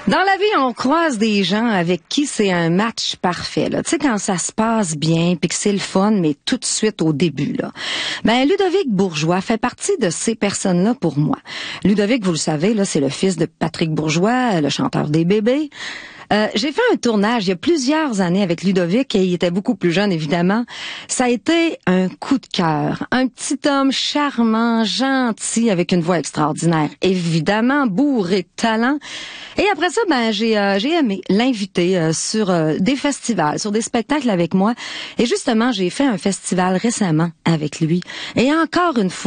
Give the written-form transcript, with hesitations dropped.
Dans la vie, on croise des gens avec qui c'est un match parfait, là. Tu sais, quand ça se passe bien, puis que c'est le fun, mais tout de suite au début, là. Ben, Ludovic Bourgeois fait partie de ces personnes-là pour moi. Ludovic, vous le savez, là, c'est le fils de Patrick Bourgeois, le chanteur des Bébés. J'ai fait un tournage il y a plusieurs années avec Ludovic et il était beaucoup plus jeune, évidemment. Ça a été un coup de cœur. Un petit homme charmant, gentil, avec une voix extraordinaire. Évidemment, bourré de talent. Et après ça, ben j'ai aimé l'inviter sur des festivals, sur des spectacles avec moi. Et justement, j'ai fait un festival récemment avec lui. Et encore une fois,